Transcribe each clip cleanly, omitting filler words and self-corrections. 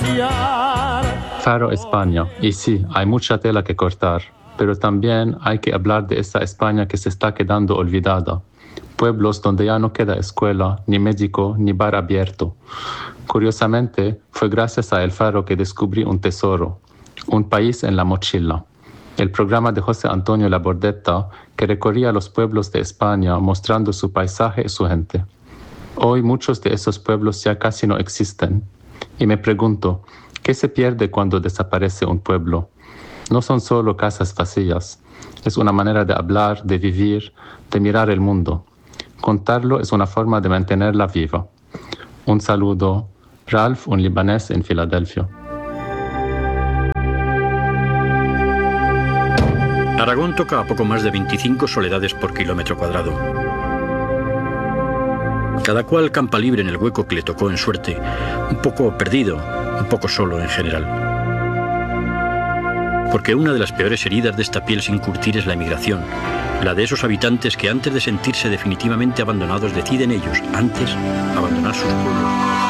Faro, España. Y sí, hay mucha tela que cortar, pero también hay que hablar de esa España que se está quedando olvidada. Pueblos donde ya no queda escuela, ni médico, ni bar abierto. Curiosamente, fue gracias a El Faro que descubrí un tesoro, un país en la mochila. El programa de José Antonio Labordeta, que recorría los pueblos de España mostrando su paisaje y su gente. Hoy muchos de esos pueblos ya casi no existen. Y me pregunto, ¿qué se pierde cuando desaparece un pueblo? No son solo casas vacías, es una manera de hablar, de vivir, de mirar el mundo. Contarlo es una forma de mantenerla viva. Un saludo, Ralph, un libanés en Filadelfia. Aragón toca a poco más de 25 soledades por kilómetro cuadrado. Cada cual campa libre en el hueco que le tocó en suerte, un poco perdido, un poco solo en general. Porque una de las peores heridas de esta piel sin curtir es la emigración, la de esos habitantes que antes de sentirse definitivamente abandonados deciden ellos, antes, abandonar sus pueblos.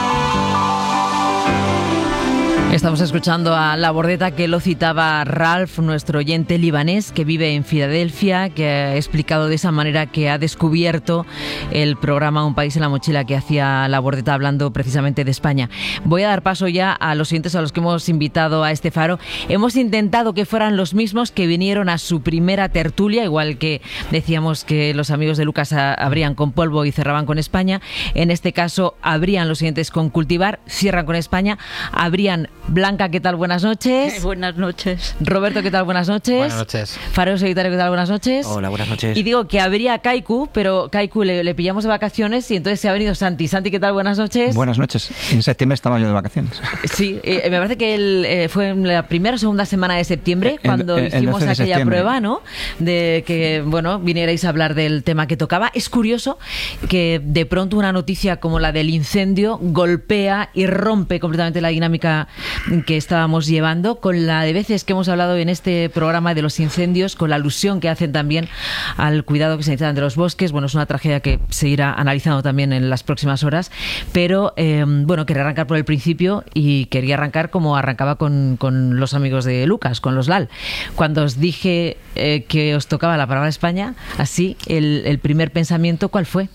Estamos escuchando a Labordeta, que lo citaba Ralph, nuestro oyente libanés que vive en Filadelfia, que ha explicado de esa manera que ha descubierto el programa Un País en la Mochila que hacía Labordeta hablando precisamente de España. Voy a dar paso ya a los oyentes a los que hemos invitado a este faro. Hemos intentado que fueran los mismos que vinieron a su primera tertulia, igual que decíamos que los amigos de Lucas abrían con Polvo y cerraban con España. En este caso abrían los oyentes con Cultivar, cierran con España, abrían Blanca, ¿qué tal? Buenas noches. Buenas noches. Roberto, ¿qué tal? Buenas noches. Buenas noches. Fareo Solitario, ¿qué tal? Buenas noches. Hola, buenas noches. Y digo que habría Kaiku, pero Kaiku le pillamos de vacaciones y entonces se ha venido Santi. Santi, ¿qué tal? Buenas noches. Buenas noches. En septiembre estaba yo de vacaciones. Sí, me parece que él fue en la primera o segunda semana de septiembre cuando hicimos aquella prueba, ¿no? De que, bueno, vinierais a hablar del tema que tocaba. Es curioso que de pronto una noticia como la del incendio golpea y rompe completamente la dinámica que estábamos llevando, con la de veces que hemos hablado en este programa de los incendios, con la alusión que hacen también al cuidado que se necesitan de los bosques. Bueno, es una tragedia que se irá analizando también en las próximas horas, pero bueno, quería arrancar por el principio y quería arrancar como arrancaba con los amigos de Lucas, con los LAL. Cuando os dije que os tocaba la palabra España, así, el primer pensamiento, ¿cuál fue?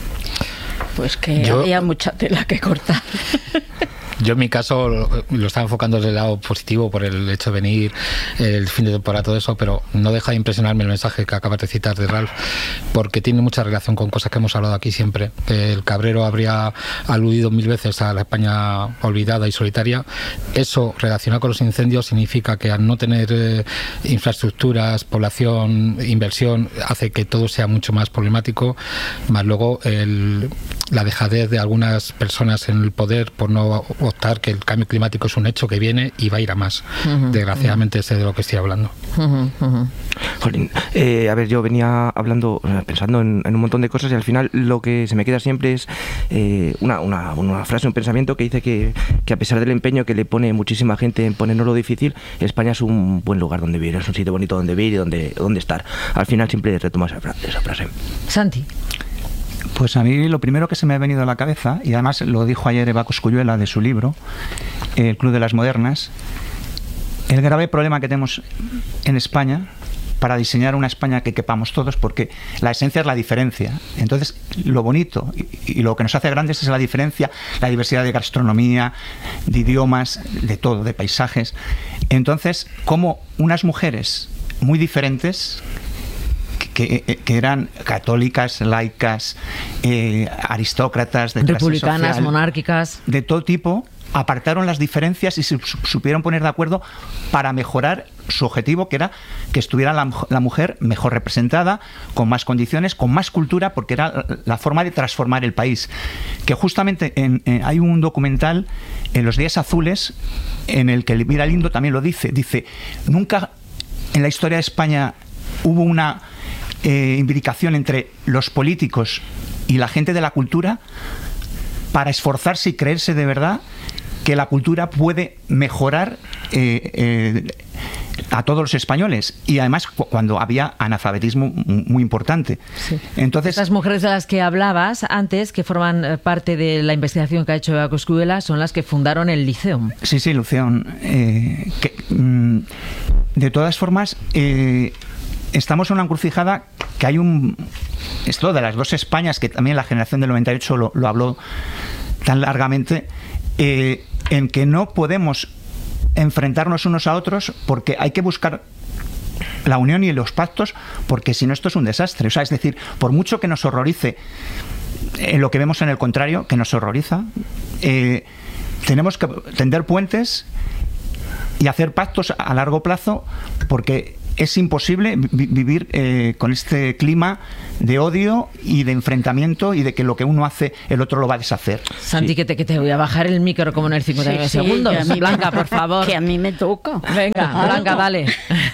Pues que había mucha tela que cortar. Yo en mi caso lo estaba enfocando desde el lado positivo por el hecho de venir, el fin de temporada, todo eso, pero no deja de impresionarme el mensaje que acabas de citar de Ralph, porque tiene mucha relación con cosas que hemos hablado aquí siempre. El Cabrero habría aludido 1000 veces a la España olvidada y solitaria. Eso, relacionado con los incendios, significa que al no tener infraestructuras, población, inversión, hace que todo sea mucho más problemático, más luego la dejadez de algunas personas en el poder por no optar que el cambio climático es un hecho que viene y va a ir a más. Desgraciadamente sé de lo que estoy hablando. Jolín, a ver, yo venía hablando, pensando en un montón de cosas y al final lo que se me queda siempre es una frase, un pensamiento que dice que a pesar del empeño que le pone muchísima gente en ponernos lo difícil, España es un buen lugar donde vivir, es un sitio bonito donde vivir y donde estar. Al final siempre retomo esa frase. Santi. Pues a mí lo primero que se me ha venido a la cabeza, y además lo dijo ayer Eva Cosculluela de su libro, El Club de las Modernas, el grave problema que tenemos en España para diseñar una España que quepamos todos, porque la esencia es la diferencia. Entonces, lo bonito y lo que nos hace grandes es la diferencia, la diversidad de gastronomía, de idiomas, de todo, de paisajes. Entonces, como unas mujeres muy diferentes, que eran católicas, laicas, aristócratas, de republicanas, clase social, monárquicas, de todo tipo, apartaron las diferencias y se supieron poner de acuerdo para mejorar su objetivo, que era que estuviera la mujer mejor representada, con más condiciones, con más cultura, porque era la forma de transformar el país. Que justamente hay un documental, en Los Días Azules, en el que Elvira Lindo también lo dice, nunca en la historia de España hubo una imbricación entre los políticos y la gente de la cultura para esforzarse y creerse de verdad que la cultura puede mejorar a todos los españoles, y además cuando había analfabetismo muy importante. Sí. Entonces, estas mujeres de las que hablabas antes, que forman parte de la investigación que ha hecho Eva Coscuela, son las que fundaron el Liceum. Sí, Liceum. De todas formas, estamos en una encrucijada que hay esto de las dos Españas, que también la generación del 98 lo habló tan largamente, en que no podemos enfrentarnos unos a otros, porque hay que buscar la unión y los pactos, porque si no esto es un desastre. O sea, es decir, por mucho que nos horrorice lo que vemos en el contrario, que nos horroriza, tenemos que tender puentes y hacer pactos a largo plazo, porque es imposible vivir con este clima de odio y de enfrentamiento, y de que lo que uno hace el otro lo va a deshacer. Santi, sí. que te voy a bajar el micro como en el 59 segundos. Blanca, por favor. Que a mí me toca. Venga, Blanca, dale.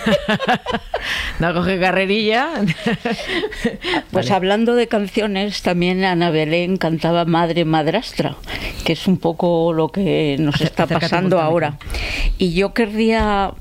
No coge carrerilla. Pues hablando de canciones, también Ana Belén cantaba Madre Madrastra, que es un poco lo que nos está pasando ahora. Y yo querría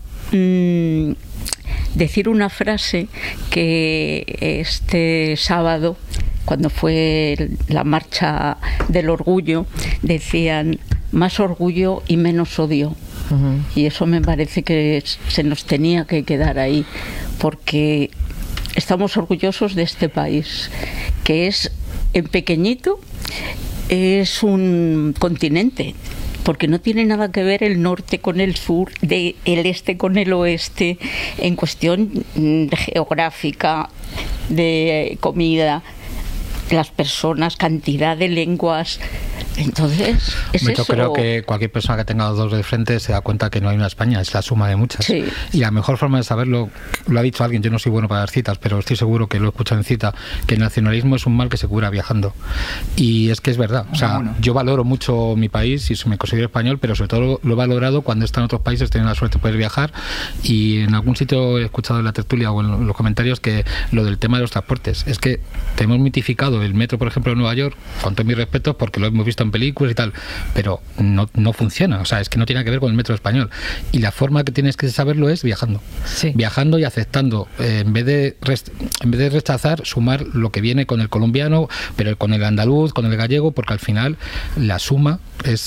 decir una frase que este sábado, cuando fue la marcha del orgullo, decían: más orgullo y menos odio. Y eso me parece que se nos tenía que quedar ahí, porque estamos orgullosos de este país, que es en pequeñito, es un continente, porque no tiene nada que ver el norte con el sur, el este con el oeste, en cuestión geográfica, de comida, las personas, cantidad de lenguas. Entonces, yo creo que cualquier persona que tenga dos de frente se da cuenta que no hay una España, es la suma de muchas. Sí. Y la mejor forma de saberlo, lo ha dicho alguien, yo no soy bueno para dar citas, pero estoy seguro que lo he escuchado en cita, que el nacionalismo es un mal que se cura viajando. Y es que es verdad. O sea, yo valoro mucho mi país y me considero español, pero sobre todo lo he valorado cuando he estado en otros países, teniendo la suerte de poder viajar, y en algún sitio he escuchado en la tertulia o en los comentarios que lo del tema de los transportes, es que tenemos mitificado el metro, por ejemplo, de Nueva York, con todos mis respetos, porque lo hemos visto en películas y tal, pero no funciona. O sea, es que no tiene que ver con el metro español, y la forma que tienes que saberlo es viajando. Sí. Viajando y aceptando, en vez de rechazar, sumar lo que viene con el colombiano, pero con el andaluz, con el gallego, porque al final la suma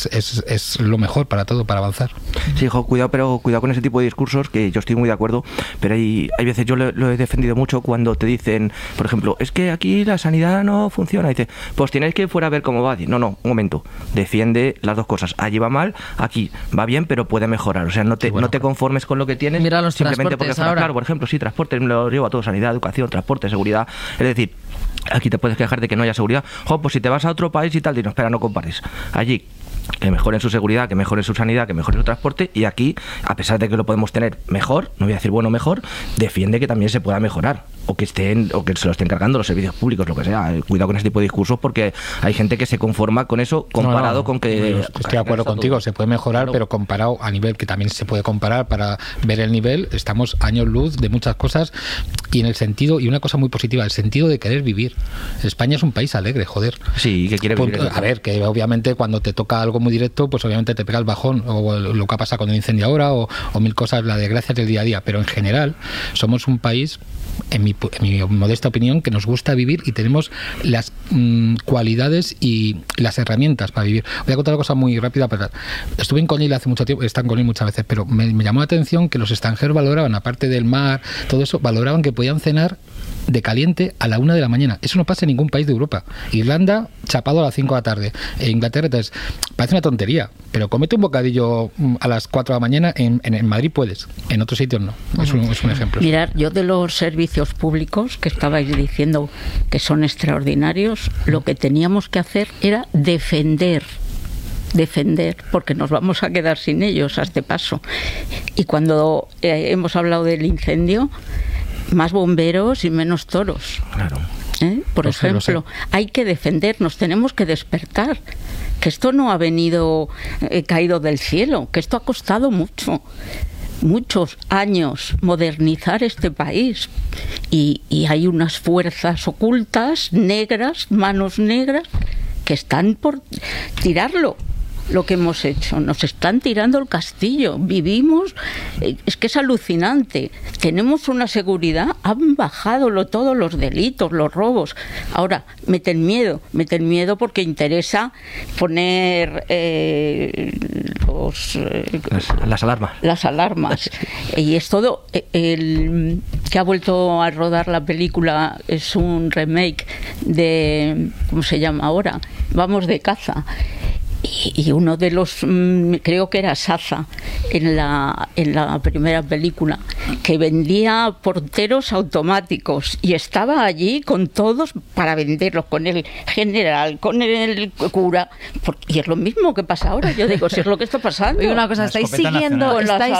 es lo mejor para todo, para avanzar. Sí, hijo, cuidado con ese tipo de discursos, que yo estoy muy de acuerdo, pero hay veces, yo lo he defendido mucho, cuando te dicen, por ejemplo, es que aquí la sanidad no funciona, y dice, pues tienes que ir fuera a ver cómo va. No, un momento, defiende las dos cosas. Allí va mal, aquí va bien, pero puede mejorar. O sea, no te conformes con lo que tienes. Mira los simplemente porque ahora. Claro, por ejemplo, sí, transporte, me lo llevo a todo: sanidad, educación, transporte, seguridad. Es decir, aquí te puedes quejar de que no haya seguridad. Pues si te vas a otro país y tal, no, espera, no compares. Allí, que mejoren su seguridad, que mejoren su sanidad, que mejoren su transporte, y aquí, a pesar de que lo podemos tener mejor, no voy a decir bueno mejor, defiende que también se pueda mejorar, o que se lo estén cargando los servicios públicos, lo que sea. Cuidado con ese tipo de discursos, porque hay gente que se conforma con eso comparado con que... Estoy de acuerdo contigo, se puede mejorar, claro, pero comparado a nivel, que también se puede comparar para ver el nivel, estamos años luz de muchas cosas, y en el sentido, y una cosa muy positiva, el sentido de querer vivir. España es un país alegre, joder. Sí, que quiere vivir. A ver, que obviamente cuando te toca algo muy directo, pues obviamente te pega el bajón, o lo que ha pasado con el incendio ahora, o mil cosas, la desgracia del día a día, pero en general somos un país, en mi modesta opinión, que nos gusta vivir, y tenemos las cualidades y las herramientas para vivir. Voy a contar una cosa muy rápida. Estuve en Conil hace mucho tiempo, he estado en Conil muchas veces, pero me llamó la atención que los extranjeros valoraban, aparte del mar, todo eso, valoraban que podían cenar de caliente a la 1 de la mañana. Eso no pasa en ningún país de Europa. Irlanda, chapado a las 5 de la tarde. Inglaterra, entonces, parece una tontería, pero cómete un bocadillo a las 4 de la mañana. En Madrid puedes, en otros sitios no. Es un ejemplo. Mirad, yo de los servicios públicos que estabais diciendo que son extraordinarios, lo que teníamos que hacer era defender, porque nos vamos a quedar sin ellos a este paso. Y cuando hemos hablado del incendio, más bomberos y menos toros. Claro. Por ejemplo, hay que defendernos, tenemos que despertar, que esto no ha venido caído del cielo, que esto ha costado muchos años modernizar este país, y hay unas fuerzas ocultas, negras, manos negras, que están por tirarlo. lo que hemos hecho. Nos están tirando el castillo. Vivimos, es que es alucinante. Tenemos una seguridad, han bajado todos los delitos, los robos. Ahora, meten miedo porque interesa poner las alarmas. Las alarmas. Y es todo. El que ha vuelto a rodar la película es un remake de, ¿cómo se llama ahora? Vamos de caza. Y uno de los, creo que era Saza, en la primera película, que vendía porteros automáticos y estaba allí con todos para venderlos, con el general, con el cura, y es lo mismo que pasa ahora. Yo digo, si es lo que está pasando. Y una cosa, ¿estáis siguiendo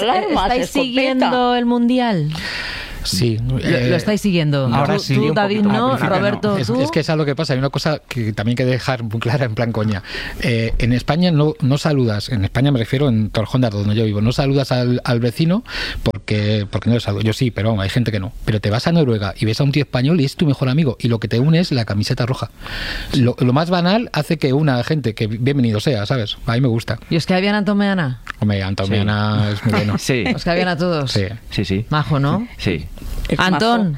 el Mundial? Sí. ¿Lo estáis siguiendo? Ahora sí. Tú, David, no. Roberto, no. ¿tú? Es que es algo que pasa. Hay una cosa que también hay que dejar muy clara en plan coña. En España no saludas, en España me refiero en Torrejonda, donde yo vivo, no saludas al vecino porque no le saludo. Yo sí, pero hay gente que no. Pero te vas a Noruega y ves a un tío español y es tu mejor amigo y lo que te une es la camiseta roja. Lo más banal hace que una gente que bienvenido sea, ¿sabes? A mí me gusta. ¿Y os cae bien Antón Meana? Hombre, Antón Meana es muy bueno. Sí. ¿Os cae bien a todos? Sí. Majo, ¿no? Sí. Antón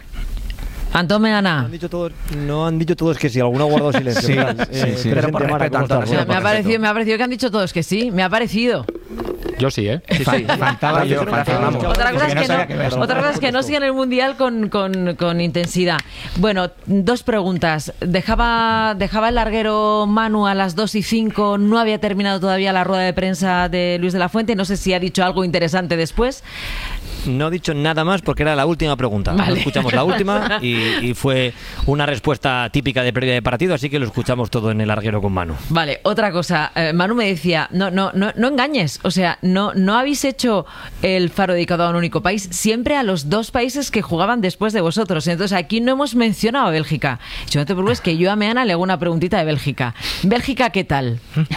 Meana. No han dicho todos que sí, alguno ha guardado silencio. Sí. Pero por respeto, Antón, Me ha parecido que han dicho todos que sí. Me ha parecido. Yo sí, ¿eh? Sí. Faltaba yo. Otra cosa es que no siguen el Mundial con intensidad. Bueno, dos preguntas. Dejaba el larguero Manu a las 2:05. No había terminado todavía la rueda de prensa de Luis de la Fuente. No sé si ha dicho algo interesante después. No he dicho nada más porque era la última pregunta. Vale. No escuchamos la última y fue una respuesta típica de pérdida de partido, así que lo escuchamos todo en el larguero con Manu. Vale, otra cosa. Manu me decía, no engañes. O sea, no habéis hecho el faro dedicado a un único país, siempre a los dos países que jugaban después de vosotros. Entonces aquí no hemos mencionado a Bélgica. Yo no te preocupes que yo a Meana le hago una preguntita de Bélgica. ¿Bélgica qué tal?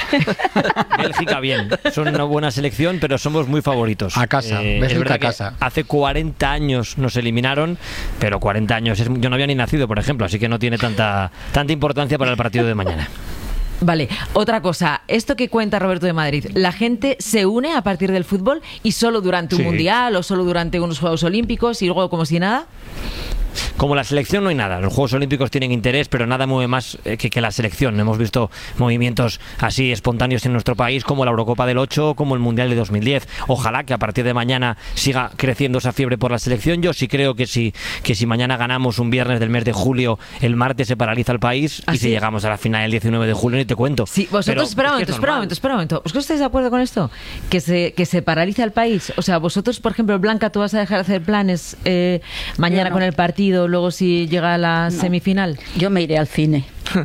Bélgica bien. Son una buena selección, pero somos muy favoritos. A casa. Bélgica a casa. Hace 40 años nos eliminaron, pero 40 años yo no había ni nacido, por ejemplo, así que no tiene tanta importancia para el partido de mañana. Vale, otra cosa, esto que cuenta Roberto de Madrid, ¿la gente se une a partir del fútbol y solo durante un mundial o solo durante unos Juegos Olímpicos y luego como si nada? Como la selección no hay nada. Los Juegos Olímpicos tienen interés, pero nada mueve más que la selección. Hemos visto movimientos así espontáneos en nuestro país, como la Eurocopa del 8, como el Mundial de 2010. Ojalá que a partir de mañana siga creciendo esa fiebre por la selección. Yo sí creo que si mañana ganamos un viernes del mes de julio, el martes se paraliza el país y si llegamos a la final el 19 de julio, ni te cuento. Sí, vosotros, espera un momento. ¿Vosotros estáis de acuerdo con esto? Que se paraliza el país. O sea, vosotros, por ejemplo, Blanca, ¿tú vas a dejar de hacer planes mañana con el partido, luego si llega a la semifinal? Yo me iré al cine.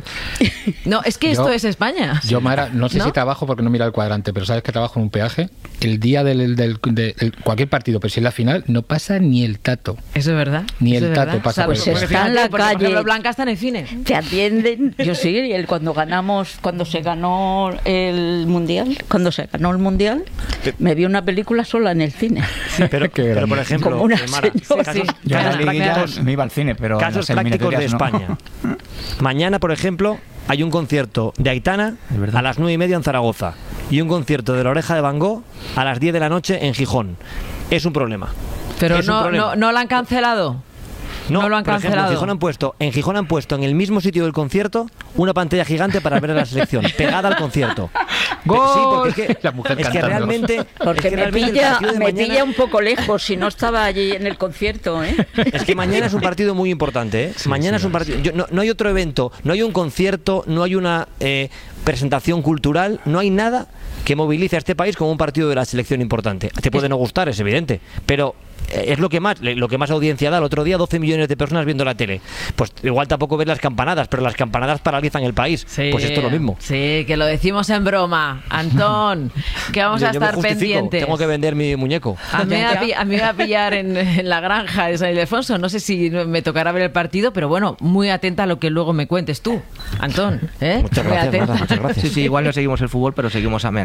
No, es que esto es España. Yo, Mara, no sé si trabajo porque no mira el cuadrante, pero sabes que trabajo en un peaje. El día de cualquier partido, pero si es la final, no pasa ni el tato. Eso es verdad. Ni el tato pasa. Pues está en la calle. Por ejemplo, Blanca está en el cine. Te atienden. Yo sí, cuando se ganó el Mundial, me vi una película sola en el cine. Sí, pero por ejemplo, como una yo en la liguilla me iba al cine, pero casos prácticos de España. Mañana, por ejemplo, hay un concierto de Aitana a las 9:30 en Zaragoza y un concierto de La Oreja de Van Gogh a las 10 de la noche en Gijón. Es un problema. Pero no la han cancelado. No lo han cancelado. Ejemplo, en Gijón han puesto en el mismo sitio del concierto una pantalla gigante para ver a la selección, pegada al concierto. ¡Gol! Sí, porque la mujer es que realmente... Porque me pilla un poco lejos si no estaba allí en el concierto, ¿eh? Es que mañana es un partido muy importante, ¿eh? Mañana es un partido... No hay otro evento, no hay un concierto, no hay una presentación cultural, no hay nada que movilice a este país como un partido de la selección importante. Te puede no gustar, es evidente, pero... es lo que más audiencia da. El otro día 12 millones de personas viendo la tele. Pues igual tampoco ves las campanadas, pero las campanadas paralizan el país. Sí, pues esto es lo mismo. Sí, que lo decimos en broma. Antón, que vamos a estar pendientes. Tengo que vender mi muñeco. A mí me va a pillar en la granja de San Ildefonso. No sé si me tocará ver el partido, pero bueno, muy atenta a lo que luego me cuentes tú, Antón. Muchas gracias. Sí, igual no seguimos el fútbol, pero seguimos a Meana.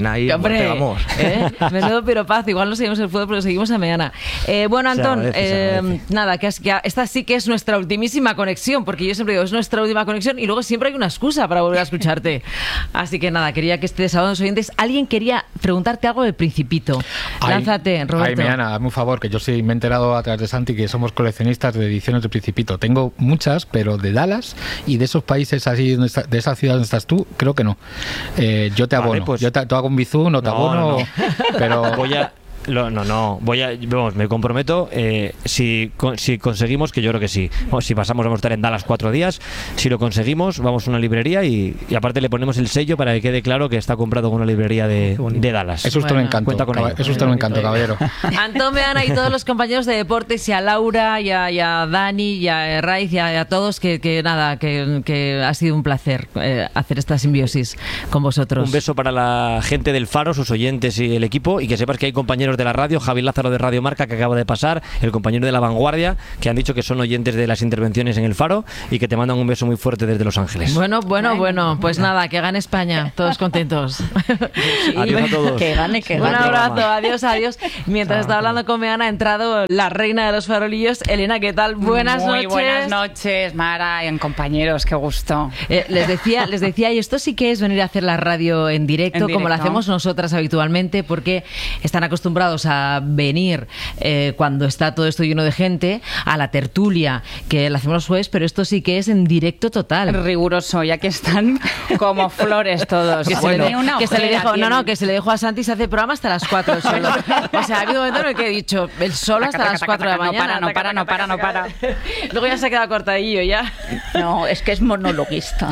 ahí, hombre, vamos. Menudo piropazo, igual no seguimos el fútbol, pero seguimos a Meana. Bueno, Antón, nada, que esta sí que es nuestra ultimísima conexión, porque yo siempre digo, es nuestra última conexión y luego siempre hay una excusa para volver a escucharte. Así que nada, quería que estés a los oyentes. Alguien quería preguntarte algo del Principito. Lánzate, Roberto. Meana, hazme un favor, que yo sí me he enterado a través de Santi que somos coleccionistas de ediciones del Principito. Tengo muchas, pero de Dallas y de esos países así, de esa ciudad donde estás tú, creo que no. Yo te abono. Vale, pues, yo te hago un bizú, no te abono, pero voy a... vamos, me comprometo, si conseguimos, que yo creo que sí, si pasamos, vamos a estar en Dallas 4 días, si lo conseguimos, vamos a una librería y aparte le ponemos el sello para que quede claro que está comprado con una librería de Dallas. Eso usted me encanta, caballero. Antón Meana y todos los compañeros de deportes, y a Laura, y a Dani, y a Raiz, y a todos, que ha sido un placer hacer esta simbiosis con vosotros. Un beso para la gente del Faro, sus oyentes y el equipo, y que sepas que hay compañeros de la radio, Javi Lázaro de Radio Marca, que acaba de pasar, el compañero de La Vanguardia, que han dicho que son oyentes de las intervenciones en el Faro y que te mandan un beso muy fuerte desde Los Ángeles. Bueno, pues nada, que gane España, todos contentos. Adiós a todos. Que gane. Un abrazo, adiós. Mientras está hablando con Meana, ha entrado la reina de los farolillos, Elena, ¿qué tal? Buenas noches. Muy buenas noches, Mara y compañeros, qué gusto. Les decía, y esto sí que es venir a hacer la radio en directo, como lo hacemos nosotras habitualmente, porque están acostumbrados a venir cuando está todo esto lleno de gente, a la tertulia que la hacemos los jueves, pero esto sí que es en directo total. Riguroso, ya que están como flores todos. Que se le dejó a Santi, se hace programa hasta las 4 solo. O sea, ha habido un momento en el que he dicho, el solo hasta las 4 de la mañana. No para. Luego ya se ha quedado cortadillo ya. No, es que es monologuista.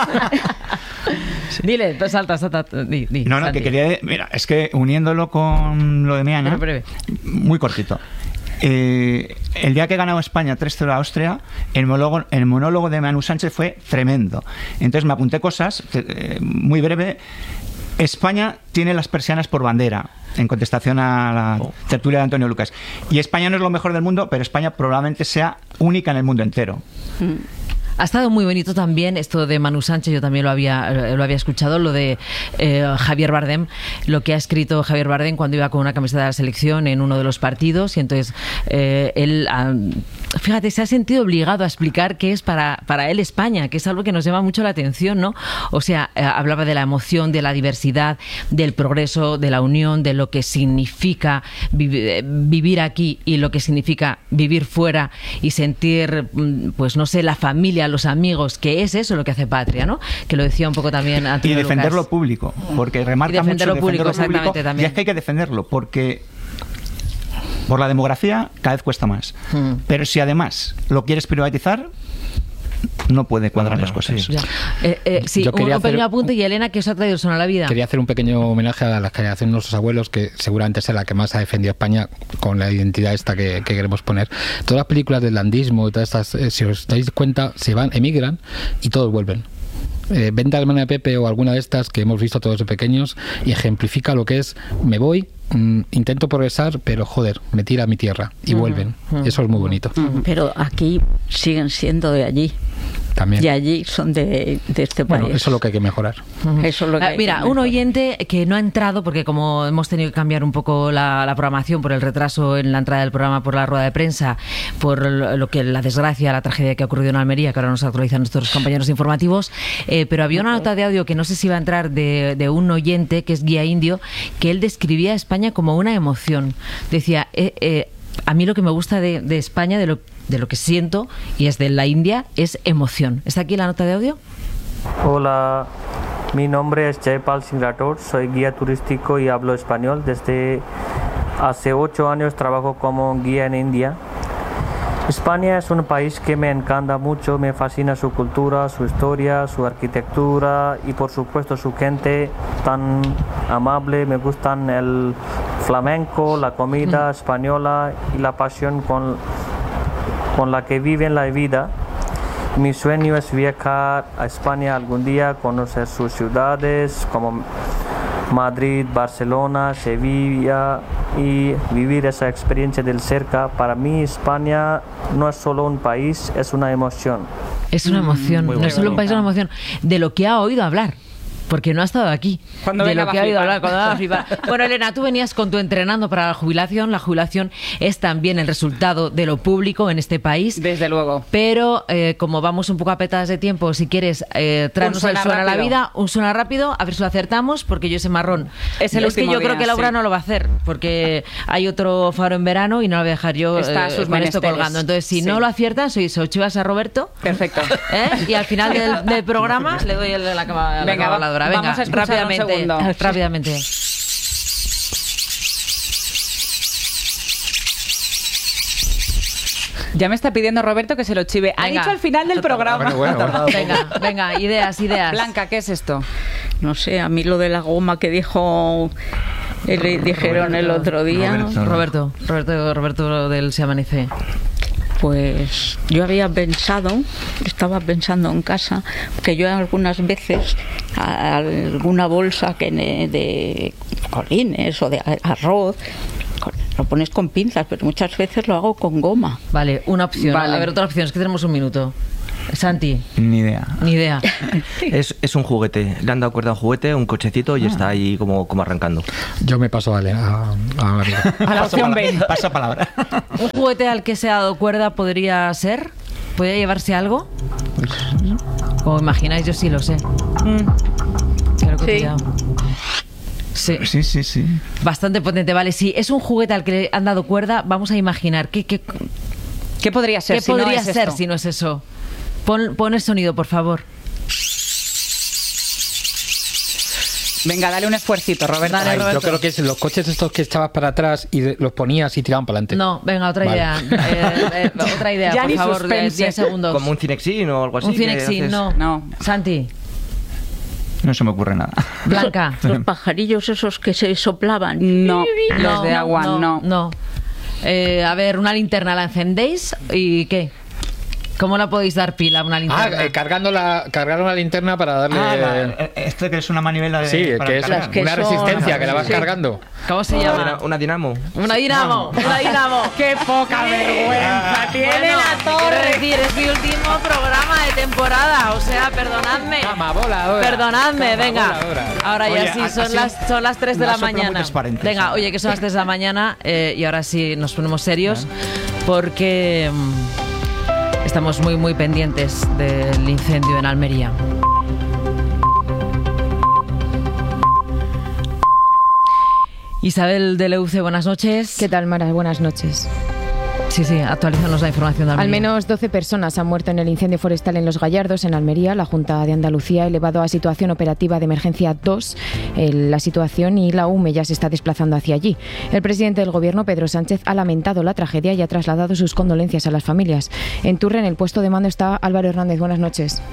Dile, salta. No, que quería... Mira, es que uniéndolo con lo de Meana, muy cortito. El día que ganó España 3-0 a Austria, el monólogo de Manu Sánchez fue tremendo. Entonces me apunté cosas, muy breve. España tiene las persianas por bandera, en contestación a la tertulia de Antonio Lucas. Y España no es lo mejor del mundo, pero España probablemente sea única en el mundo entero. Ha estado muy bonito también esto de Manu Sánchez, yo también lo había escuchado, lo de Javier Bardem, lo que ha escrito Javier Bardem cuando iba con una camiseta de la selección en uno de los partidos, y entonces él, fíjate, se ha sentido obligado a explicar qué es para él España, que es algo que nos llama mucho la atención, ¿no? O sea, hablaba de la emoción, de la diversidad, del progreso, de la unión, de lo que significa vivir aquí y lo que significa vivir fuera y sentir, pues no sé, la familia, los amigos, que es eso lo que hace patria, ¿no? Que lo decía un poco también Antonio Y defender Lucas. Lo público, porque remarca mucho lo público, exactamente, también. Y es que hay que defenderlo, porque por la demografía cada vez cuesta más. Pero si además lo quieres privatizar, no puede cuadrar las cosas. Sí, un pequeño apunte, y Elena, que os ha traído Son a la Vida. Quería hacer un pequeño homenaje a la generación de nuestros abuelos, que seguramente sea la que más ha defendido España con la identidad esta que queremos poner. Todas las películas del landismo y todas estas, si os dais cuenta, emigran y todos vuelven. Venta de Hermana de Pepe o alguna de estas que hemos visto todos de pequeños y ejemplifica lo que es: me voy, intento progresar, pero joder, me tira a mi tierra y vuelven. Eso es muy bonito. Pero aquí siguen siendo de allí. También. Y allí son de este país. Bueno, eso es lo que hay que mejorar. Eso es lo que hay Mira, que mejorar. un oyente que no ha entrado, porque como hemos tenido que cambiar un poco la programación por el retraso en la entrada del programa, por la rueda de prensa, por lo que la desgracia, la tragedia que ha ocurrido en Almería, que ahora nos actualizan nuestros compañeros informativos, pero había una nota de audio que no sé si va a entrar de un oyente, que es Guía Indio, que él describía a España como una emoción. Decía, a mí lo que me gusta de España, de lo que siento, y es de la India, es emoción. ¿Está aquí la nota de audio? Hola, mi nombre es Jaypal Singh Rathod, soy guía turístico y hablo español. Desde hace 8 años trabajo como guía en India. España es un país que me encanta mucho, me fascina su cultura, su historia, su arquitectura y por supuesto su gente tan amable. Me gustan el flamenco, la comida española y la pasión con la que viven la vida. Mi sueño es viajar a España algún día, conocer sus ciudades como Madrid, Barcelona, Sevilla y vivir esa experiencia del cerca. Para mí España no es solo un país, es una emoción. Es una emoción, no es solo un país, es una emoción de lo que ha oído hablar. porque no ha estado aquí. Cuando de venga lo que va ha oído a hablar, cuando va a flipar. Bueno, Elena, tú venías con tu entrenando para la jubilación. La jubilación es también el resultado de lo público en este país. Desde luego. Pero como vamos un poco apretadas de tiempo, si quieres traernos el suena a la vida, un suena rápido, a ver si lo acertamos, porque yo ese marrón es el último que yo día, creo que Laura sí. no lo va a hacer, porque hay otro faro en verano y no lo voy a dejar yo Está a sus con esto menesteres. colgando. Entonces, si no lo aciertas, se lo chivas a Roberto. Perfecto. Y al final del programa le doy la cama voladora. Venga, vamos a escuchar un segundo. Rápidamente. Ya me está pidiendo Roberto que se lo chive. Ha Venga. dicho al final del programa. Bueno. Venga, ideas. Blanca, ¿qué es esto? No sé, a mí lo de la goma que dijeron el otro día. Roberto del Se Amanece. Pues yo estaba pensando en casa, que yo algunas veces alguna bolsa de colines o de arroz lo pones con pinzas, pero muchas veces lo hago con goma. Vale, una opción. Vale. A ver, otra opción, es que tenemos un minuto. Santi. Ni idea. Es un juguete. Le han dado cuerda a un juguete, un cochecito y está ahí como arrancando. Yo me paso a la opción B. Pasa palabra. ¿Un juguete al que se ha dado cuerda podría ser? ¿Podría llevarse algo? Como imagináis, yo sí lo sé. Claro que Sí. Sí. Bastante potente, vale. Si es un juguete al que le han dado cuerda, vamos a imaginar ¿qué podría ser? ¿Qué si no podría es ser esto? si no es eso? Pon el sonido, por favor. Venga, dale un esfuercito, Roberto. Dale, Roberto. Yo creo que es los coches estos que echabas para atrás y los ponías y tiraban para adelante. No, venga, otra Vale. idea. Otra idea, Ya por ni favor, suspense. 10 segundos. Como un Cinexin o algo así. Un que Cinexin, haces- no. Santi. No se me ocurre nada. Blanca. Los pajarillos esos que se soplaban. No, los de agua, no. A ver, una linterna la encendéis y ¿qué? ¿Cómo la podéis dar pila a una linterna? Cargar una linterna para darle... Este que es una manivela de... Sí, para que es cargar. una resistencia que la vas cargando. ¿Cómo se llama? Una dinamo. Una dinamo. Una dinamo. ¡Qué poca vergüenza tiene la torre! Quiero decir, es mi último programa de temporada. O sea, perdonadme. Cama voladora. Perdonadme, Cama venga. voladora. Ahora ya Oye, sí, ha son sido las 3 de una la soplo muy mañana. transparente, Venga, ¿sabes? oye, que son las 3 de la mañana y ahora sí nos ponemos serios porque estamos muy, muy pendientes del incendio en Almería. Isabel de Leuce, buenas noches. ¿Qué tal, Mara? Buenas noches. Sí, actualízanos la información de Almería. Al menos 12 personas han muerto en el incendio forestal en Los Gallardos, en Almería. La Junta de Andalucía ha elevado a situación operativa de emergencia 2 la situación y la UME ya se está desplazando hacia allí. El presidente del Gobierno, Pedro Sánchez, ha lamentado la tragedia y ha trasladado sus condolencias a las familias. En Turre, en el puesto de mando, está Álvaro Hernández. Buenas noches.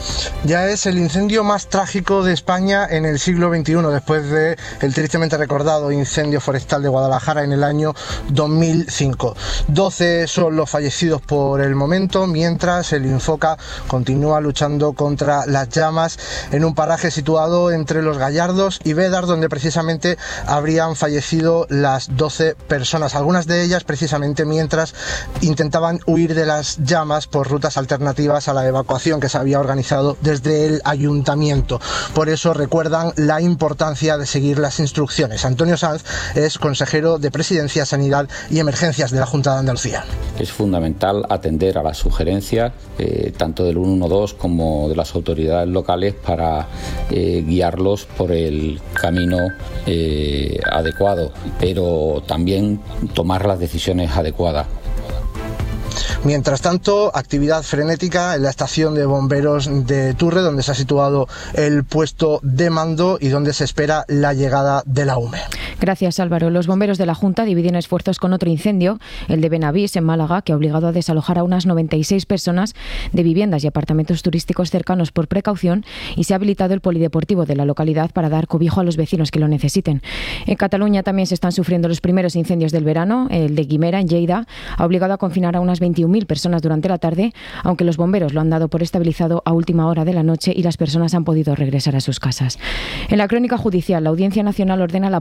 Ya es el incendio más trágico de España en el siglo XXI, después del tristemente recordado incendio forestal de Guadalajara en el año 2005. 12 son los fallecidos por el momento, mientras el Infoca continúa luchando contra las llamas en un paraje situado entre Los Gallardos y Bédar, donde precisamente habrían fallecido las 12 personas, algunas de ellas precisamente mientras intentaban huir de las llamas por rutas alternativas a la evacuación que se había organizado desde el ayuntamiento. Por eso recuerdan la importancia de seguir las instrucciones. Antonio Sanz es consejero de Presidencia, Sanidad y Emergencias de la Junta de Andalucía. Es fundamental atender a las sugerencias tanto del 112 como de las autoridades locales para guiarlos por el camino adecuado, pero también tomar las decisiones adecuadas. Mientras tanto, actividad frenética en la estación de bomberos de Turre, donde se ha situado el puesto de mando y donde se espera la llegada de la UME. Gracias, Álvaro. Los bomberos de la Junta dividen esfuerzos con otro incendio, el de Benavís, en Málaga, que ha obligado a desalojar a unas 96 personas de viviendas y apartamentos turísticos cercanos por precaución, y se ha habilitado el polideportivo de la localidad para dar cobijo a los vecinos que lo necesiten. En Cataluña también se están sufriendo los primeros incendios del verano. El de Guimera, en Lleida, ha obligado a confinar a unas 21.000 personas durante la tarde, aunque los bomberos lo han dado por estabilizado a última hora de la noche y las personas han podido regresar a sus casas. En la crónica judicial, la Audiencia Nacional ordena a la policía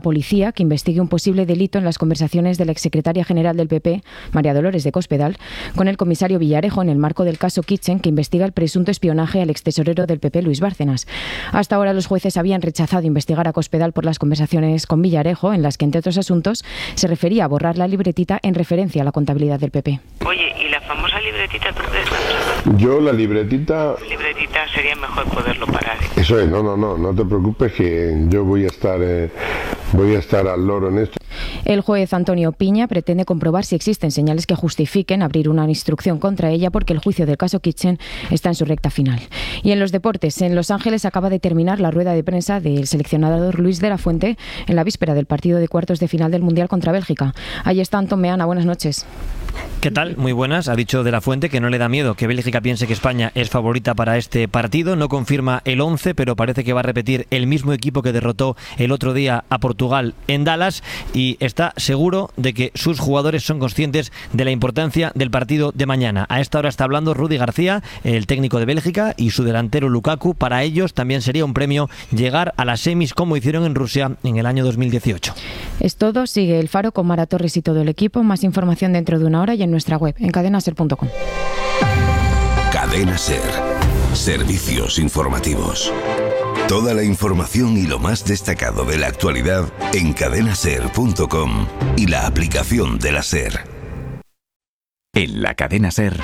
García que investigue un posible delito en las conversaciones de la exsecretaria general del PP, María Dolores de Cospedal, con el comisario Villarejo en el marco del caso Kitchen, que investiga el presunto espionaje al extesorero del PP, Luis Bárcenas. Hasta ahora los jueces habían rechazado investigar a Cospedal por las conversaciones con Villarejo, en las que, entre otros asuntos, se refería a borrar la libretita en referencia a la contabilidad del PP. Oye, ¿y la famosa libretita tú crees? Yo la libretita sería mejor poderlo parar. Eso es, no te preocupes, que yo voy a estar al loro en esto. El juez Antonio Piña pretende comprobar si existen señales que justifiquen abrir una instrucción contra ella, porque el juicio del caso Kitchen está en su recta final. Y en los deportes, en Los Ángeles acaba de terminar la rueda de prensa del seleccionador Luis de la Fuente en la víspera del partido de cuartos de final del Mundial contra Bélgica. Ahí está Antón Meana, buenas noches. ¿Qué tal? Muy buenas. Ha dicho de la Fuente que no le da miedo que Bélgica piense que España es favorita para este partido. No confirma el 11, pero parece que va a repetir el mismo equipo que derrotó el otro día a Portugal en Dallas, y está seguro de que sus jugadores son conscientes de la importancia del partido de mañana. A esta hora está hablando Rudi García, el técnico de Bélgica, y su delantero Lukaku. Para ellos también sería un premio llegar a las semis, como hicieron en Rusia en el año 2018. Es todo. Sigue El Faro con Mara Torres y todo el equipo. Más información dentro de una hora y en nuestra web, en cadenaser.com. Cadena Ser. Servicios informativos. Toda la información y lo más destacado de la actualidad en cadenaser.com y la aplicación de la Ser. En la Cadena Ser,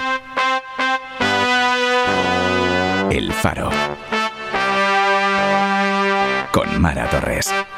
El Faro. Con Mara Torres.